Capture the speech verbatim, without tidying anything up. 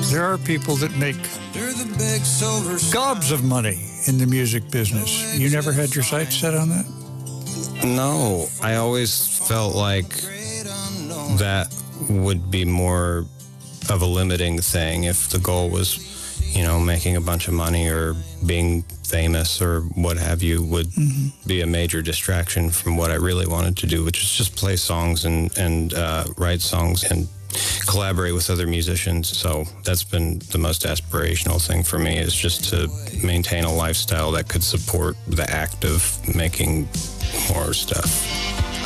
There are people that make gobs of money in the music business. You never had your sights set on that? No, I always felt like that would be more of a limiting thing if the goal was, you know, making a bunch of money or being famous or what have you would mm-hmm. be a major distraction from what I really wanted to do, which is just play songs and, and uh, write songs and collaborate with other musicians. So that's been the most aspirational thing for me, is just to maintain a lifestyle that could support the act of making more stuff.